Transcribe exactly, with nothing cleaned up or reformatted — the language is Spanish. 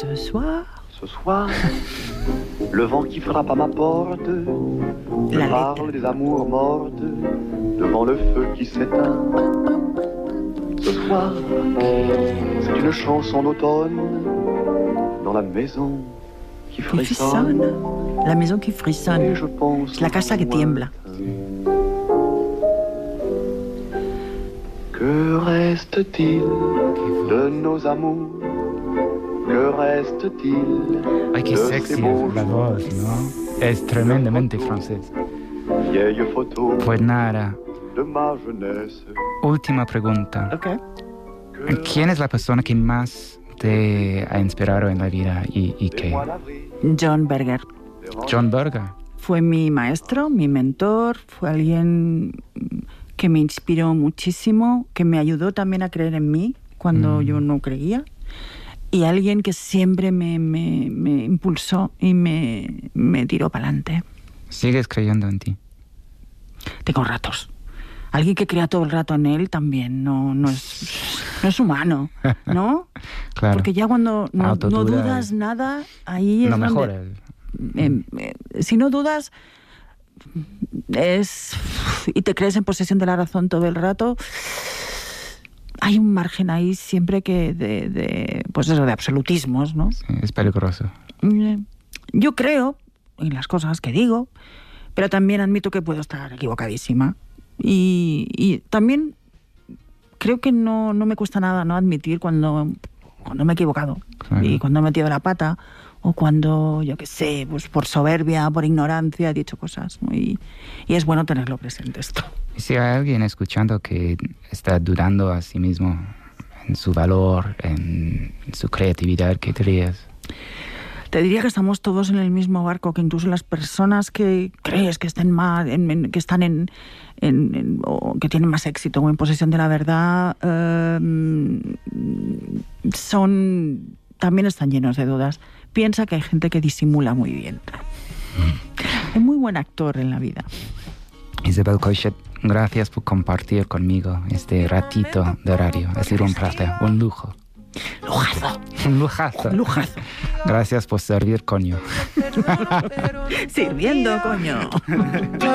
Ce soir. Ce soir, le vent qui frappe à ma porte me La parle des amours mortes devant le feu qui s'éteint. Ce soir, c'est une chanson d'automne dans la maison qui Qui frissonne. frissonne. La maison qui frissonne. Et je pense Es la casa que tiembla. Que reste-t-il de nos amours? Que reste-t-il Ay, qué de sexy ces beaux la voz, ¿no? Es tremendamente francés. vieilles photos Pues nada, de ma jeunesse? última pregunta. Ok. Que ¿Quién es la persona que más te ha inspirado en la vida y, y qué? mois d'avril, John Berger. John Berger. Fue mi maestro, mi mentor, fue alguien que me inspiró muchísimo, que me ayudó también a creer en mí cuando Mm. yo no creía, y alguien que siempre me, me, me impulsó y me, me tiró para adelante. ¿Sigues creyendo en ti? Tengo ratos. Alguien que crea todo el rato en él también no, no, es, no es humano, ¿no? Claro. Porque ya cuando no, no Autoduda dudas es- nada, ahí es No donde... mejora. Eh, eh, si no dudas es y te crees en posesión de la razón todo el rato, hay un margen ahí siempre que de, de pues eso, de absolutismos, ¿no? Sí, es peligroso. Eh, Yo creo en las cosas que digo, pero también admito que puedo estar equivocadísima. Y, y también creo que no, no me cuesta nada no admitir cuando, cuando me he equivocado. Claro. Y cuando he metido la pata, o cuando, yo qué sé, pues por soberbia, por ignorancia he dicho cosas, ¿no? Y, y es bueno tenerlo presente esto. Y si hay alguien escuchando que está dudando a sí mismo en su valor, en su creatividad, ¿qué dirías? Te diría que estamos todos en el mismo barco, que incluso las personas que crees que estén más, en, en- que están en, en- en- o que tienen más éxito o en posesión de la verdad, eh, son también están llenos de dudas. Piensa que hay gente que disimula muy bien. Hay muy buen actor en la vida. Isabel Coixet, gracias por compartir conmigo este ratito de radio. Ha sido un placer, un lujo. Lujazo, Un lujazo. lujazo. Gracias por servir, coño. Sirviendo, coño.